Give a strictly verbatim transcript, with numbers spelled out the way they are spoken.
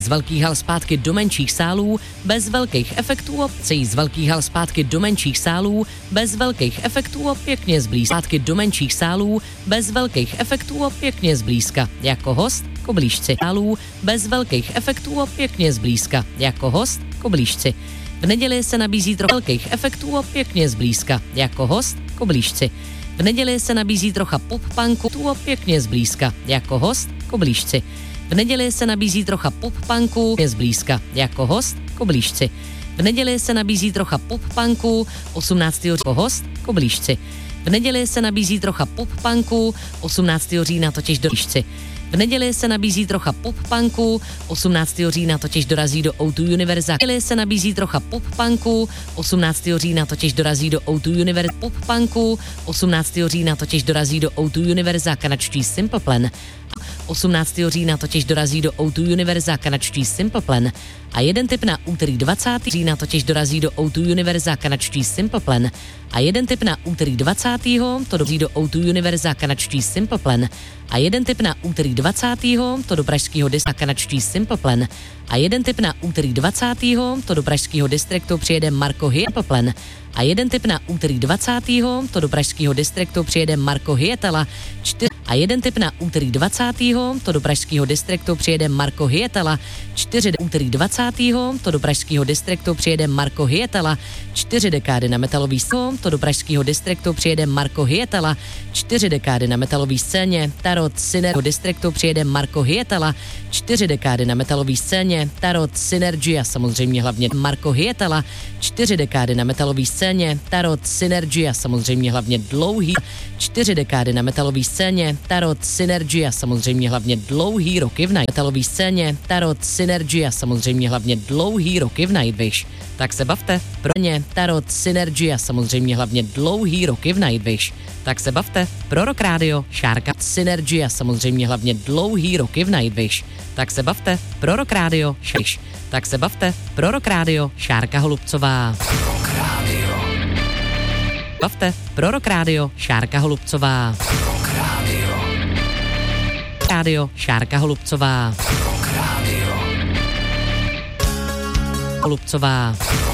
z velkých hal zpátky do menších sálů bez velkých efektů a přejít z velkých hal zpátky do menších sálů bez velkých efektů a pěkně zblízka. Zpátky do menších sálů bez velkých efektů a pěkně zblízka. Jako host koblížci. Sálů bez velkých efektů a pěkně zblízka. Jako host koblížci. V neděli se nabízí trocha velkých efektů a pěkně zblízka. Jako host koblížci. V neděli se nabízí trocha pop-punku a pěkně zblízka. Jako host koblížci. V neděli se nabízí trocha pop-punku zblízka. Jako host koblížci. V neděli se nabízí trocha pop-punku osmnáctého října host koblížci. V neděli se nabízí trocha pop-punku osmnáctého října totiž do Líšci. V neděli se nabízí trocha pop-punku osmnáctého října totiž dorazí do ó dva Univerza. V neděli se nabízí trocha pop-punku osmnáctého října totiž dorazí do ó dva Univerza. Pop-punku osmnáctého října totiž dorazí do ó dva Univerza kanadští Simple Plan. osmnáctého října totiž dorazí do ó dva Univerza kanadští Simple Plan. A jeden tip na úterý dvacátého října totiž dorazí do ó dva Univerza kanadští Simple Plan. A jeden tip na úterý dvacátého to dorazí do ó dva Univerza kanadští Simple Plan. A jeden tip na úterý dvacátého to do pražského distriktu kanadští Simple Plan. A jeden tip na úterý dvacátého to do pražského distriktu přijede Marko Simple Plan. A jeden tip na úterý dvacátého to do pražského distriktu přijede Marko Hyetala. čtyři A jeden tip na úterý dvacátého to do pražského distriktu přijede Marko Hyetala. čtyři Úterý dvacátého to do pražského distriktu přijede Marko Hyetala. čtyři dekády na metalový scéně to do pražského distriktu přijede Marko Hyetala. čtyři dekády na metalový scéně Tarot Synergy distriktu přijede Marko Hyetala. čtyři dekády na metalový scéně Tarot Synergy a samozřejmě hlavně Marko Hyetala. čtyři dekády na metalový scéně Tarot Synergy a samozřejmě hlavně dlouhý. čtyři dekády na metalový scéně Tarot Synergy a samozřejmě hlavně dlouhý roky v metalový scéně Tarot Synergy a samozřejmě hlavně dlouhý roky v Nightwish. Tak se bavte, pro ně Tarot Synergy a samozřejmě hlavně dlouhý roky v Nightwish. Tak se bavte, pro Rock Radio, Šárka Synergy a samozřejmě hlavně dlouhý roky v Nightwish. Tak se bavte, pro Rock Radio, Šárka. Tak se bavte, pro Rock Radio, Šárka Holubcová. Rock Radio. Bavte, pro Rock Radio, Šárka Holubcová. Rock Radio. Radio, Šárka Holubcová. Rock Radio. Holubcová.